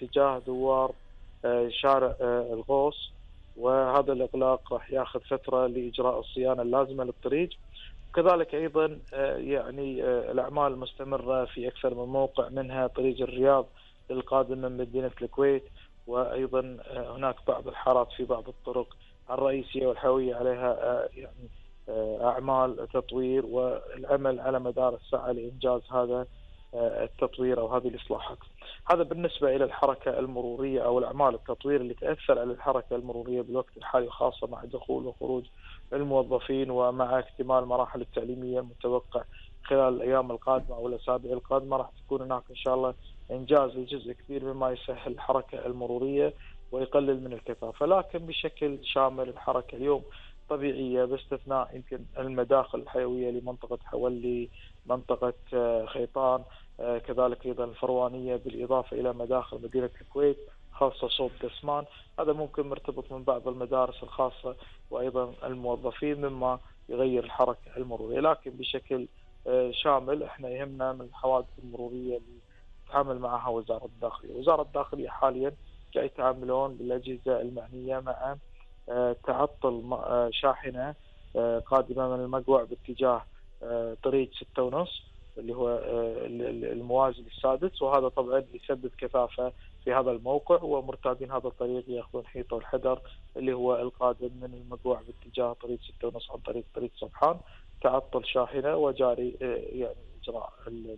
باتجاه دوار شارع الغوص، وهذا الإغلاق راح ياخذ فترة لإجراء الصيانة اللازمة للطريق. وكذلك أيضا يعني الأعمال مستمرة في أكثر من موقع، منها طريق الرياض للقادم من مدينة الكويت، وأيضا هناك بعض الحارات في بعض الطرق الرئيسية والحيوية عليها يعني أعمال تطوير، والعمل على مدار الساعة لإنجاز هذا التطوير أو هذه الإصلاحات. هذا بالنسبة إلى الحركة المرورية أو الأعمال التطوير اللي تأثر على الحركة المرورية بالوقت الحالي، خاصة مع دخول وخروج الموظفين ومع اكتمال مراحل التعليمية المتوقع خلال الأيام القادمة أو الأسابيع القادمة. راح تكون هناك إن شاء الله إنجاز لجزء كبير مما يسهل الحركة المرورية ويقلل من الكثافة. لكن بشكل شامل الحركة اليوم طبيعية، باستثناء يمكن المداخل الحيوية لمنطقة حولي، منطقة خيطان، كذلك أيضا الفروانية، بالإضافة إلى مداخل مدينة الكويت خاصة صوب دسمان. هذا ممكن مرتبط من بعض المدارس الخاصة وأيضا الموظفين، مما يغير الحركة المرورية. لكن بشكل شامل احنا يهمنا من الحوادث المرورية اللي تتعامل معها وزارة الداخلية. وزارة الداخلية حاليا قاعد يتعاملون بالأجهزة المعنية مع تعطل شاحنة قادمة من المقوع باتجاه طريق 6:30 اللي هو الموازي للسادس، وهذا طبعا يسبب كثافة في هذا الموقع، ومرتادين هذا الطريق ياخذون حيطة والحذر اللي هو القادم من المقوع باتجاه طريق 6:30 عن طريق صبحان. تعطل شاحنة وجاري يعني إجراء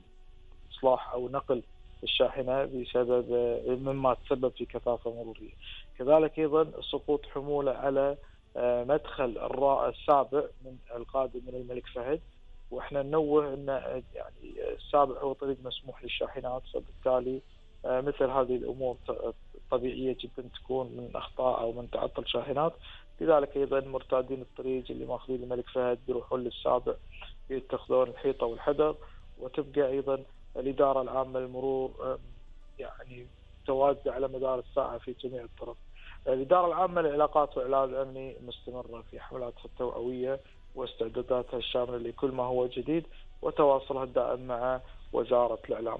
الإصلاح أو نقل الشاحنة بسبب مما تسبب في كثافة مرورية. كذلك أيضا سقوط حمولة على مدخل الراء السابع من القادم من الملك فهد، واحنا ننوه ان يعني السابع هو طريق مسموح للشاحنات، فبالتالي مثل هذه الامور طبيعيه جدا تكون من اخطاء او من تعطل شاحنات. لذلك ايضا مرتادين الطريق اللي ماخذين الملك فهد بيروحون للسابع يتخذون الحيطه والحذر. وتبقى ايضا الاداره العامه للمرور يعني تواجد على مدار الساعه في جميع الطرق. الاداره العامه للعلاقات والاعلام الامني مستمره في حملاتها التوعويه واستعداداتها الشامله لكل ما هو جديد، وتواصلها الدائم مع وزاره الاعلام.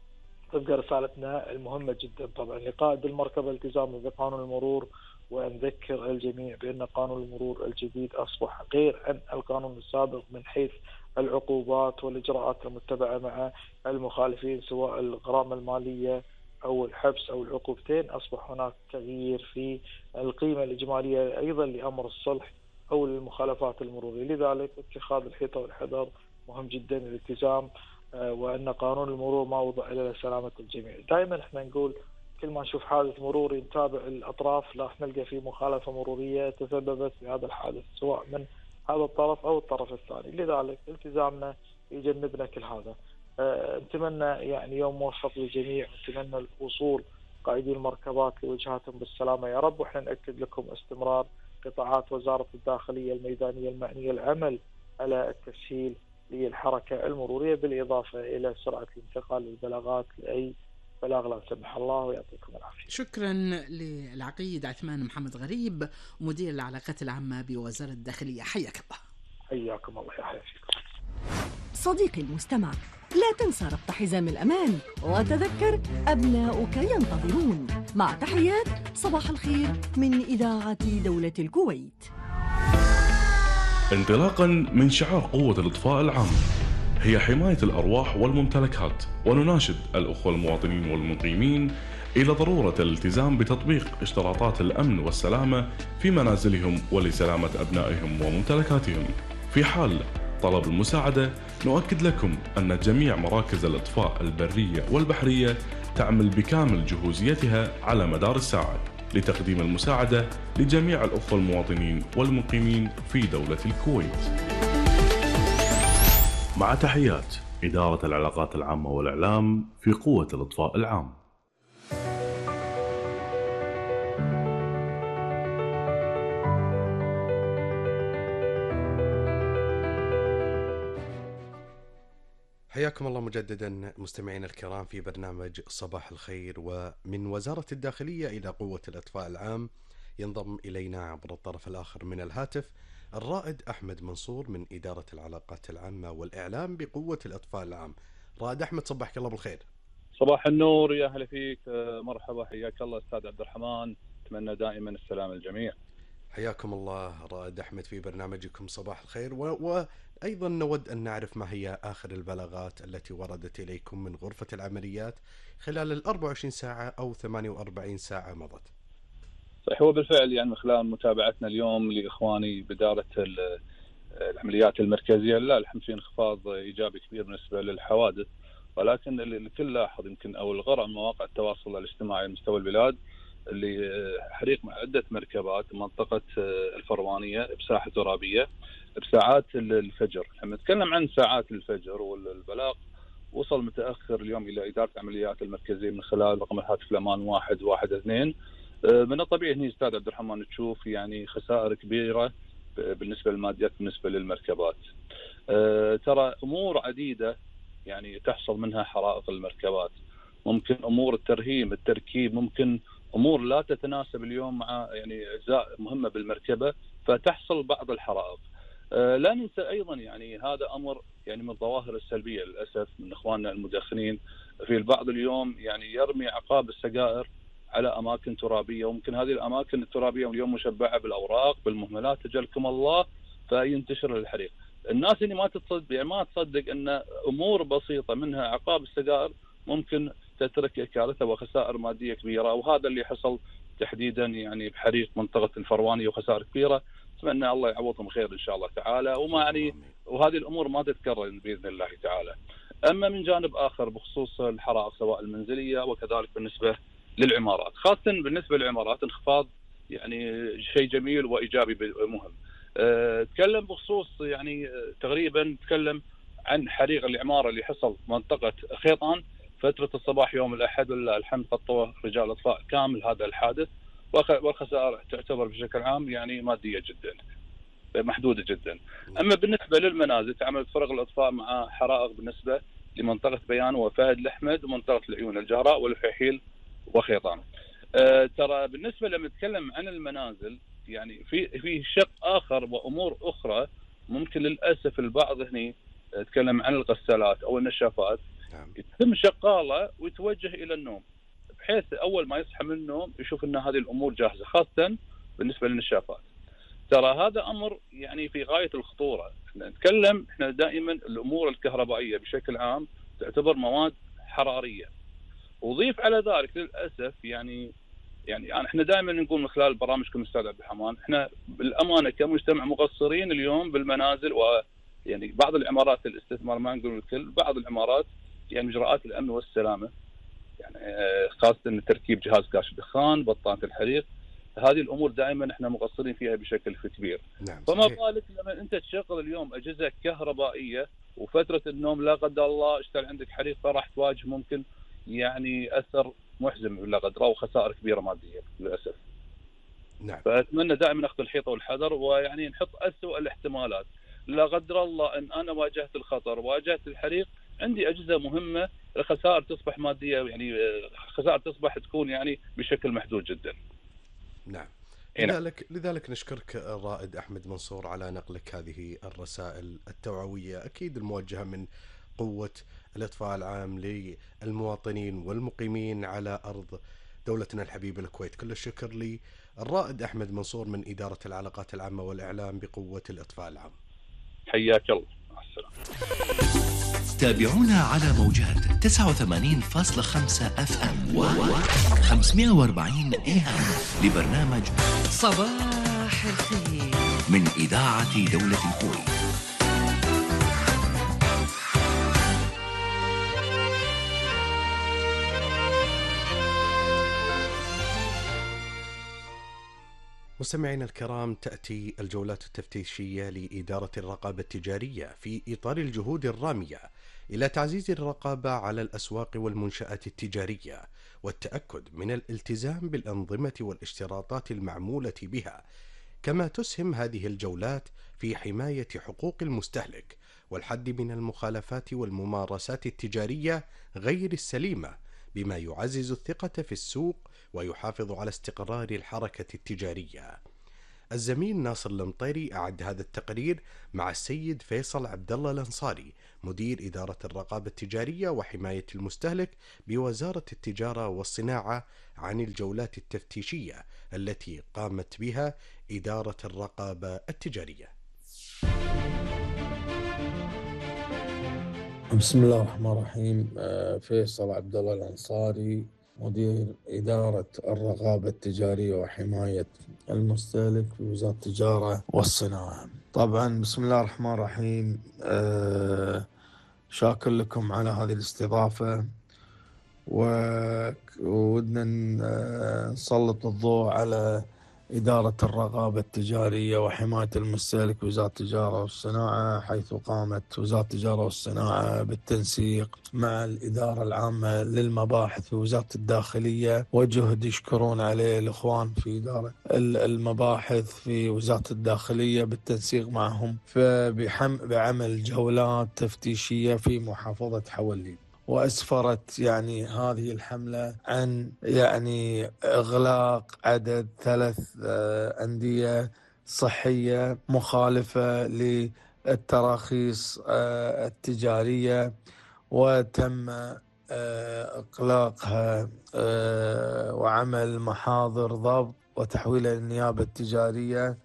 تبقى رسالتنا المهمه جدا طبعا لقائد المركبه الالتزام بقانون المرور، ونذكر الجميع بان قانون المرور الجديد اصبح غير عن القانون السابق من حيث العقوبات والاجراءات المتبعه مع المخالفين، سواء الغرامه الماليه أو الحبس أو العقوبتين. أصبح هناك تغيير في القيمة الإجمالية أيضا لأمر الصلح أو للمخالفات المرورية. لذلك اتخاذ الحيطة والحذر مهم جدا، الالتزام، وأن قانون المرور ما وضع إلا لسلامة الجميع. دائما احنا نقول كل ما نشوف حادث مروري نتابع الأطراف، راح نلقى في مخالفة مرورية تسببت في هذا الحادث سواء من هذا الطرف أو الطرف الثاني. لذلك التزامنا يجنبنا كل هذا. نتمنى يعني يوم موفق للجميع، ونتمنى الوصول قائدي المركبات لوجهاتهم بالسلامة يا رب. وإحنا نأكد لكم استمرار قطاعات وزارة الداخلية الميدانية المعنية العمل على التسهيل للحركة المرورية، بالإضافة إلى سرعة الانتقال للبلاغات لأي بلاغ لا سمح الله، ويعطيكم العافية. شكرا للعقيد عثمان محمد غريب، مدير العلاقات العامة بوزارة الداخلية، حياك الله. حياكم الله، يحيى فيكم. صديقي المستمع، لا تنسى ربط حزام الأمان، وتذكر أبناؤك ينتظرون. مع تحيات صباح الخير من إذاعة دولة الكويت. انطلاقا من شعار قوة الإطفاء العام هي حماية الأرواح والممتلكات، ونناشد الأخوة المواطنين والمقيمين إلى ضرورة الالتزام بتطبيق اشتراطات الأمن والسلامة في منازلهم ولسلامة أبنائهم وممتلكاتهم. في حال طلب المساعدة نؤكد لكم أن جميع مراكز الإطفاء البرية والبحرية تعمل بكامل جهوزيتها على مدار الساعة لتقديم المساعدة لجميع الأخوة المواطنين والمقيمين في دولة الكويت. مع تحيات إدارة العلاقات العامة والإعلام في قوة الإطفاء العام. حياكم الله مجددا مستمعين الكرام في برنامج صباح الخير. ومن وزارة الداخلية إلى قوة الإطفاء العام ينضم إلينا عبر الطرف الآخر من الهاتف الرائد أحمد منصور من إدارة العلاقات العامة والإعلام بقوة الإطفاء العام. رائد أحمد، صبحك الله بالخير. صباح النور، يا هلا فيك. مرحبا، حياك الله استاذ عبد الرحمن. اتمنى دائما السلام للجميع. حياكم الله رائد أحمد في برنامجكم صباح الخير، وأيضا نود أن نعرف ما هي آخر البلاغات التي وردت إليكم من غرفة العمليات خلال 24 ساعة أو 48 ساعة مضت. صحيح، هو بالفعل يعني من خلال متابعتنا اليوم لإخواني بدارة العمليات المركزية، لا الحمد في انخفاض إيجابي كبير بالنسبة للحوادث، ولكن الكل لاحظ يمكن أو الغرع مواقع التواصل الاجتماعي على مستوى البلاد اللي حريق عدة مركبات منطقة الفروانية بساحة ترابية بساعات الفجر. لما نتكلم عن ساعات الفجر والبلاغ وصل متأخر اليوم إلى إدارة العمليات المركزية من خلال رقم الهاتف الأمان 112. من الطبيعي هنا أستاذ عبد الرحمن تشوف يعني خسائر كبيرة بالنسبة للماديات بالنسبة للمركبات. ترى أمور عديدة يعني تحصل منها حرائق المركبات، ممكن أمور التركيب، ممكن امور لا تتناسب اليوم مع يعني اجزاء مهمه بالمركبه فتحصل بعض الحرائق. لا ننسى ايضا يعني هذا امر يعني من الظواهر السلبيه للاسف من اخواننا المدخنين. في البعض اليوم يعني يرمي عقاب السجائر على اماكن ترابيه، وممكن هذه الاماكن الترابيه اليوم مشبعه بالاوراق بالمهملات اجلكم الله، فينتشر الحريق. الناس اللي ما تصدق ان امور بسيطه منها عقاب السجائر ممكن تترك كارثه وخسائر ماديه كبيره، وهذا اللي حصل تحديدا يعني بحريق منطقه الفروانيه وخسائر كبيره. اتمنى الله يعوضهم خير ان شاء الله تعالى، وما يعني وهذه الامور ما تتكرر باذن الله تعالى. اما من جانب اخر بخصوص الحرائق سواء المنزليه وكذلك بالنسبه للعمارات، خاصه بالنسبه للعمارات انخفاض يعني شيء جميل وايجابي مهم. تكلم بخصوص يعني تقريبا تكلم عن حريق العماره اللي حصل منطقه خيطان فترة الصباح يوم الأحد، ولله الحمد غطوا رجال الإطفاء كامل هذا الحادث، والخسائر تعتبر بشكل عام يعني مادية جدا محدودة جدا. أما بالنسبة للمنازل تعمل فرق الإطفاء مع حرائق بالنسبة لمنطقة بيان وفهد الأحمد ومنطقة العيون الجهراء والفحيل وخيطان. ترى بالنسبة لما نتكلم عن المنازل يعني في شق آخر وأمور أخرى ممكن للأسف البعض هني يتكلم عن الغسالات أو النشافات يتم شغاله ويتوجه الى النوم، بحيث اول ما يصحى من النوم يشوف ان هذه الامور جاهزه، خاصه بالنسبه للنشافات. ترى هذا امر يعني في غايه الخطوره. احنا دائما الامور الكهربائيه بشكل عام تعتبر مواد حراريه، وضيف على ذلك للاسف يعني احنا دائما نقول من خلال برامجكم استاذ عبد الرحمن، احنا بالامانه كمجتمع مقصرين اليوم بالمنازل، ويعني بعض العمارات الاستثمار ما نقول الكل، بعض العمارات يعني اجراءات الامن والسلامه يعني خاصه تركيب جهاز كاشف دخان، بطانه الحريق، هذه الامور دائما احنا مقصرين فيها بشكل كبير. نعم فما بالك لما انت تشغل اليوم اجهزه كهربائيه وفتره النوم لا قدر الله اشتغل عندك حريق، فراح تواجه ممكن يعني اثر محزن لا قدر الله وخسائر كبيره ماديه للاسف. نعم. فاتمنى دائما اخذ الحيطه والحذر، ويعني نحط اسوء الاحتمالات. لا قدر الله ان انا واجهت الخطر واجهت الحريق عندي اجهزه مهمه، الخسائر تصبح ماديه يعني خسائر تصبح تكون يعني بشكل محدود جدا. نعم. لذلك نشكرك الرائد احمد منصور على نقلك هذه الرسائل التوعويه اكيد الموجهه من قوه الاطفاء العام للمواطنين والمقيمين على ارض دولتنا الحبيبه الكويت. كل الشكر للرائد احمد منصور من اداره العلاقات العامه والاعلام بقوه الاطفاء العام. حياك الله، مع السلامه. تابعونا على موجات 89.5 FM و 540 AM لبرنامج صباح الخير من إذاعة دولة الكويت. مستمعينا الكرام، تأتي الجولات التفتيشية لإدارة الرقابة التجارية في إطار الجهود الرامية إلى تعزيز الرقابة على الأسواق والمنشآت التجارية والتأكد من الالتزام بالأنظمة والاشتراطات المعمولة بها، كما تسهم هذه الجولات في حماية حقوق المستهلك والحد من المخالفات والممارسات التجارية غير السليمة، بما يعزز الثقة في السوق ويحافظ على استقرار الحركة التجارية. الزميل ناصر المطيري أعد هذا التقرير مع السيد فيصل عبد الله الأنصاري مدير إدارة الرقابة التجارية وحماية المستهلك بوزارة التجارة والصناعة عن الجولات التفتيشية التي قامت بها إدارة الرقابة التجارية. بسم الله الرحمن الرحيم. فيصل عبد الله الأنصاري مدير إدارة الرقابة التجارية وحماية المستهلك في وزارة التجارة والصناعة. طبعا بسم الله الرحمن الرحيم، شاكر لكم على هذه الاستضافة، وودنا نسلط الضوء على إدارة الرقابة التجارية وحماية المستهلك في وزارة التجارة والصناعة، حيث قامت وزارة التجارة والصناعة بالتنسيق مع الإدارة العامة للمباحث في وزارة الداخلية، وجهد يشكرون عليه الإخوان في إدارة المباحث في وزارة الداخلية بالتنسيق معهم بعمل جولات تفتيشية في محافظة حولي. وأسفرت هذه الحملة عن إغلاق عدد 3 أندية صحية مخالفة للتراخيص التجارية، وتم إغلاقها وعمل محاضر ضبط وتحويلها للنيابة التجارية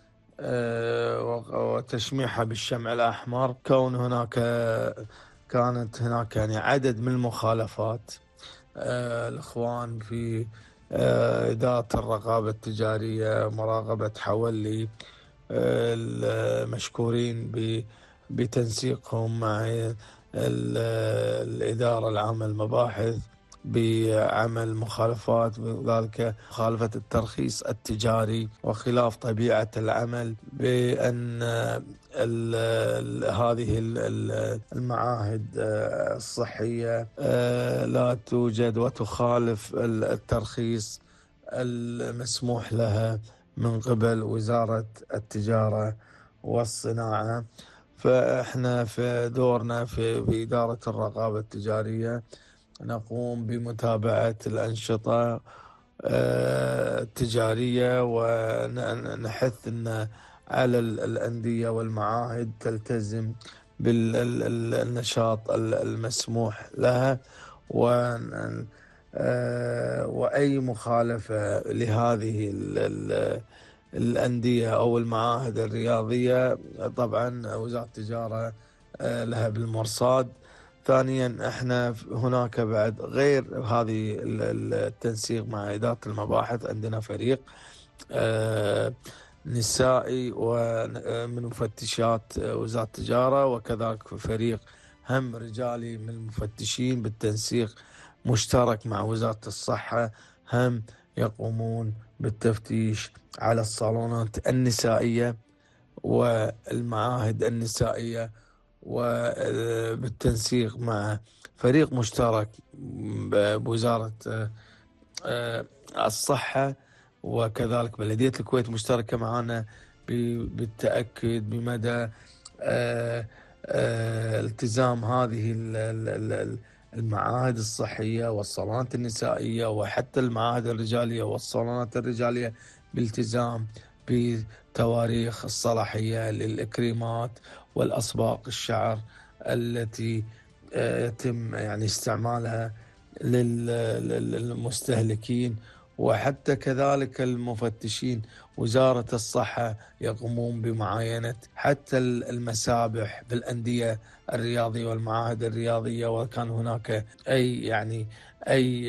وتشميعها بالشمع الأحمر، كون كانت هناك عدد من المخالفات. الإخوان في إدارة الرقابة التجارية مراقبة حولي المشكورين بتنسيقهم مع الإدارة العامة للمباحث بعمل مخالفات، وذلك مخالفة الترخيص التجاري وخلاف طبيعة العمل، بأن هذه المعاهد الصحية لا توجد وتخالف الترخيص المسموح لها من قبل وزارة التجارة والصناعة. فإحنا في دورنا في إدارة الرقابة التجارية نقوم بمتابعة الأنشطة التجارية، ونحث على الأندية والمعاهد تلتزم بالنشاط المسموح لها، وأي مخالفة لهذه الأندية أو المعاهد الرياضية طبعا وزارة التجارة لها بالمرصاد. ثانيا احنا هناك بعد غير هذه التنسيق مع إدارة المباحث، عندنا فريق نسائي ومن مفتشات وزارة التجارة، وكذلك فريق هم رجالي من المفتشين بالتنسيق مشترك مع وزارة الصحة، هم يقومون بالتفتيش على الصالونات النسائية والمعاهد النسائية، وبالتنسيق مع فريق مشترك بوزارة الصحة، وكذلك بلدية الكويت مشتركة معنا بالتأكد بمدى التزام هذه المعاهد الصحية والصالونات النسائية وحتى المعاهد الرجالية والصالونات الرجالية بالتزام بتواريخ الصلاحية للإكريمات والأصباغ الشعر التي يتم استعمالها للمستهلكين، وحتى كذلك المفتشين وزارة الصحة يقومون بمعاينة حتى المسابح بالأندية الرياضية والمعاهد الرياضية، وكان هناك أي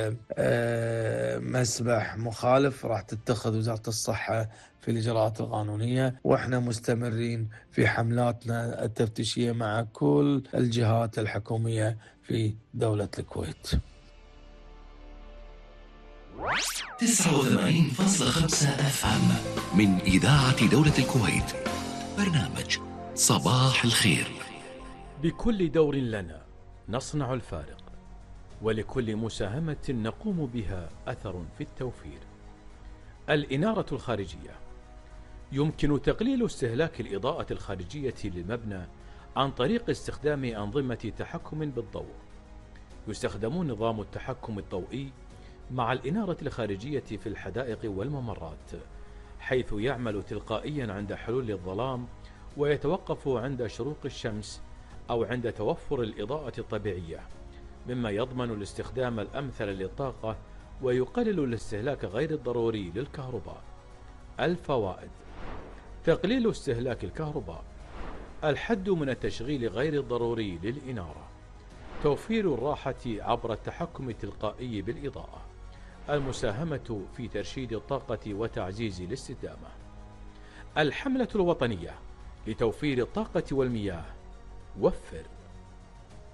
مسبح مخالف راح تتخذ وزارة الصحة في الإجراءات القانونية. وإحنا مستمرين في حملاتنا التفتيشية مع كل الجهات الحكومية في دولة الكويت. 89.5 FM من إذاعة دولة الكويت، برنامج صباح الخير. بكل دور لنا نصنع الفارق، ولكل مساهمة نقوم بها أثر في التوفير. الإنارة الخارجية: يمكن تقليل استهلاك الإضاءة الخارجية للمبنى عن طريق استخدام أنظمة تحكم بالضوء. يستخدم نظام التحكم الضوئي مع الإنارة الخارجية في الحدائق والممرات، حيث يعمل تلقائيا عند حلول الظلام ويتوقف عند شروق الشمس أو عند توفر الإضاءة الطبيعية، مما يضمن الاستخدام الأمثل للطاقة ويقلل الاستهلاك غير الضروري للكهرباء. الفوائد: تقليل استهلاك الكهرباء، الحد من التشغيل غير الضروري للإنارة، توفير الراحة عبر التحكم التلقائي بالإضاءة، المساهمة في ترشيد الطاقة وتعزيز الاستدامة. الحملة الوطنية لتوفير الطاقة والمياه، وفر